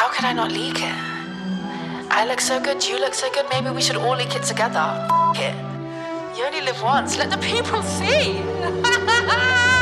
How could I not leak it? I look so good, you look so good, maybe we should all leak it together. F it. You only live once, let the people see.